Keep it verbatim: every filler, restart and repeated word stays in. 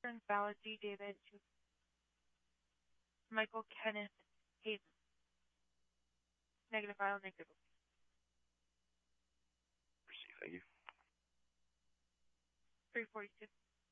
Turn valid D. David to Michael Kenneth Hayden. Negative file, negative. Proceed, thank you. three forty-two.